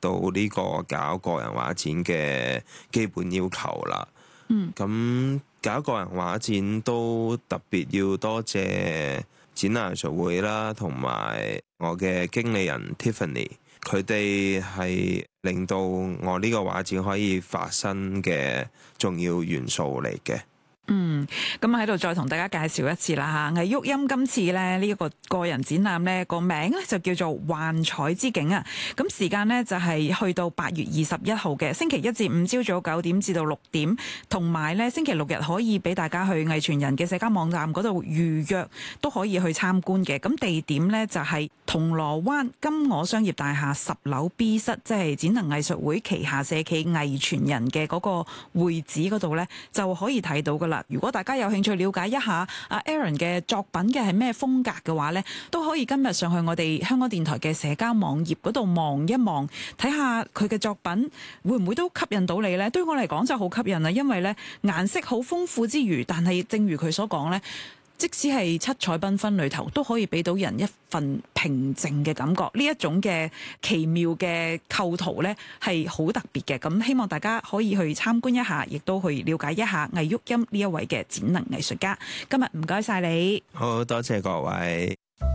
到呢個搞個人畫展嘅基本要求啦。咁搞個人畫展都特別要多謝展覽藝術會啦，同埋我嘅經理人 Tiffany， 佢哋係令到我呢個畫展可以發生嘅重要元素嚟嘅。 咁喺度再同大家介紹一次啦嚇，魏旭鑫今次咧呢一個個人展覽咧個名咧就叫做幻彩之境啊！咁時間呢就係去到8月21號嘅星期1至5朝早9點至到6點，同埋咧星期6日可以俾大家去藝傳人嘅社交網站嗰度預約都可以去參觀嘅。咁地點呢就係銅鑼灣金鵝商業大廈10樓 B 室，即係展能藝術會旗下社企藝傳人嘅嗰個會址嗰度呢，就可以睇到噶啦。如果大家有興趣了解一下阿 Aaron 嘅作品嘅係咩風格嘅話呢，都可以今日上去我哋香港電台嘅社交網頁嗰度望一望，睇下佢嘅作品會唔會都吸引到你呢？對我嚟講就好吸引啦，因為呢顏色好豐富之餘，但係正如佢所講呢，即使係七彩繽紛裏頭，都可以俾到人一份平靜嘅感覺。呢一種嘅奇妙嘅構圖呢，係好特別嘅。咁希望大家可以去參觀一下，亦都去了解一下魏旭鑫呢一位嘅展能藝術家。今日唔該晒你， 好多謝各位。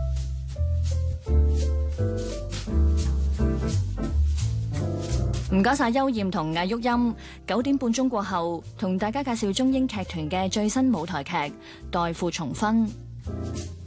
唔該晒邱艷同魏旭鑫。9點半鐘過後，同大家介紹中英劇團嘅最新舞台劇《代父從婚》。